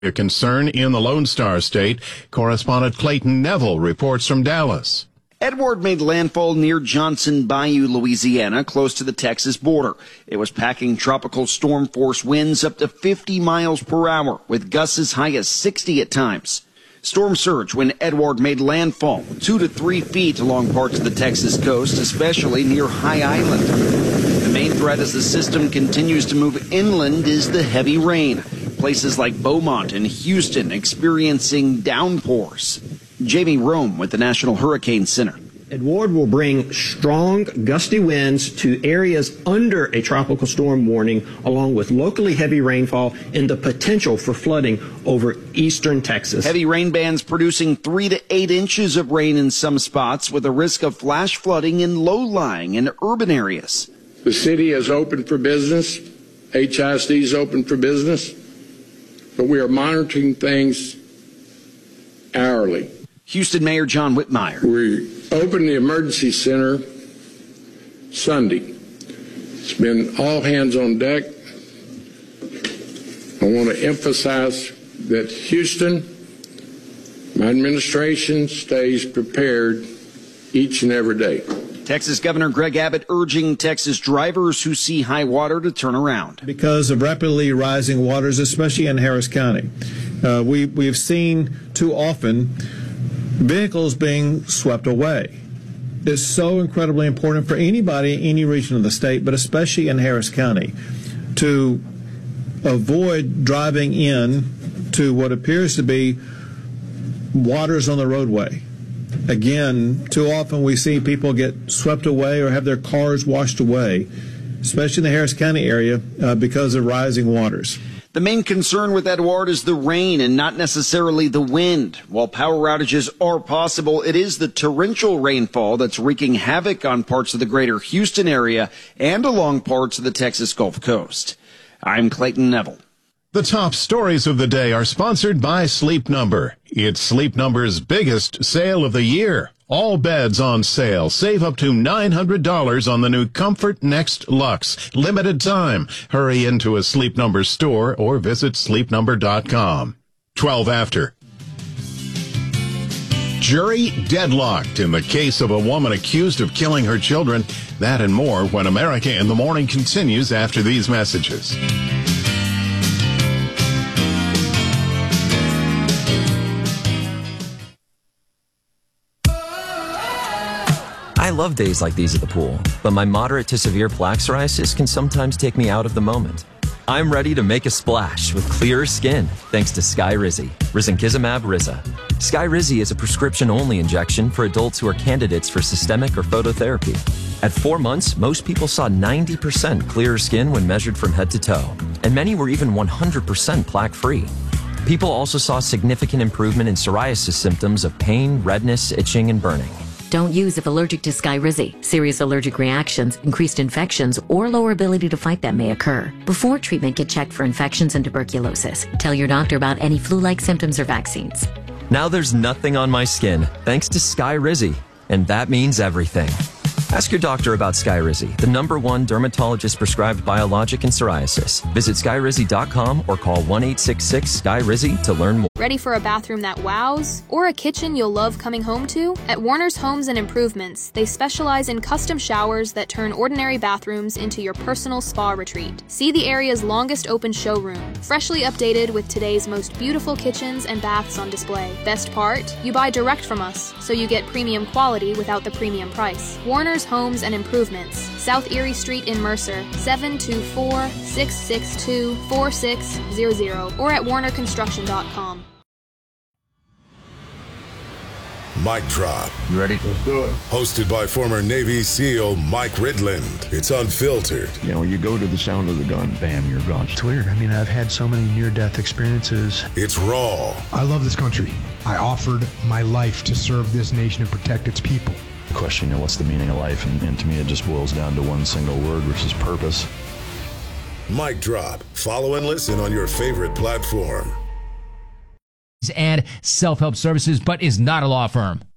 A concern in the Lone Star State. Correspondent Clayton Neville reports from Dallas. Edward made landfall near Johnson Bayou, Louisiana, close to the Texas border. It was packing tropical storm force winds up to 50 miles per hour, with gusts as high as 60 at times. Storm surge when Edward made landfall, 2 to 3 feet along parts of the Texas coast, especially near High Island. The main threat as the system continues to move inland is the heavy rain. Places like Beaumont and Houston experiencing downpours. Jamie Rome with the National Hurricane Center. Edward will bring strong, gusty winds to areas under a tropical storm warning, along with locally heavy rainfall and the potential for flooding over eastern Texas. Heavy rain bands producing 3 to 8 inches of rain in some spots, with a risk of flash flooding in low-lying and urban areas. The city is open for business. HISD is open for business. But we are monitoring things hourly. Houston Mayor John Whitmire. We opened the emergency center Sunday. It's been all hands on deck. I want to emphasize that Houston, my administration, stays prepared each and every day. Texas Governor Greg Abbott urging Texas drivers who see high water to turn around. Because of rapidly rising waters, especially in Harris County, we've seen too often vehicles being swept away. It's so incredibly important for anybody in any region of the state, but especially in Harris County, to avoid driving in to what appears to be waters on the roadway. Again, too often we see people get swept away or have their cars washed away, especially in the Harris County area, because of rising waters. The main concern with Edward is the rain and not necessarily the wind. While power outages are possible, it is the torrential rainfall that's wreaking havoc on parts of the greater Houston area and along parts of the Texas Gulf Coast. I'm Clayton Neville. The top stories of the day are sponsored by Sleep Number. It's Sleep Number's biggest sale of the year. All beds on sale. Save up to $900 on the new Comfort Next Luxe. Limited time. Hurry into a Sleep Number store or visit sleepnumber.com. 12 after. Jury deadlocked in the case of a woman accused of killing her children. That and more when America in the Morning continues after these messages. I love days like these at the pool, but my moderate to severe plaque psoriasis can sometimes take me out of the moment. I'm ready to make a splash with clearer skin thanks to Skyrizi, risankizumab Riza. Skyrizi is a prescription-only injection for adults who are candidates for systemic or phototherapy. At 4 months, most people saw 90% clearer skin when measured from head to toe, and many were even 100% plaque-free. People also saw significant improvement in psoriasis symptoms of pain, redness, itching, and burning. Don't use if allergic to Skyrizi. Serious allergic reactions, increased infections, or lower ability to fight them may occur. Before treatment, get checked for infections and tuberculosis. Tell your doctor about any flu-like symptoms or vaccines. Now there's nothing on my skin thanks to Skyrizi, and that means everything. Ask your doctor about Skyrizi, the #1 dermatologist-prescribed biologic in psoriasis. Visit Skyrizi.com or call 1-866-SKY-RIZI to learn more. Ready for a bathroom that wows? Or a kitchen you'll love coming home to? At Warner's Homes and Improvements, they specialize in custom showers that turn ordinary bathrooms into your personal spa retreat. See the area's longest open showroom, freshly updated with today's most beautiful kitchens and baths on display. Best part? You buy direct from us, so you get premium quality without the premium price. Warner's Homes and Improvements, South Erie Street in Mercer, 724-662-4600, or at warnerconstruction.com. Mic Drop. You ready? Let's do it. Hosted by former Navy SEAL Mike Ridland. It's unfiltered. You know, you go to the sound of the gun, bam, you're gone. It's weird. I mean, I've had so many near-death experiences. It's raw. I love this country. I offered my life to serve this nation and protect its people. Question, you know, what's the meaning of life? And to me, it just boils down to one single word, which is purpose. Mic Drop. Follow and listen on your favorite platform. And self-help services, but is not a law firm.